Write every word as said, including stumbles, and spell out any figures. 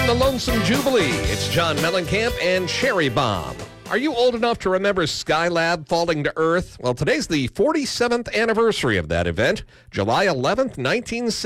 the Lonesome Jubilee. It's John Mellencamp and Cherry Bomb. Are you old enough to remember Skylab falling to Earth? Well, today's the forty-seventh anniversary of that event, July eleventh, nineteen seventy.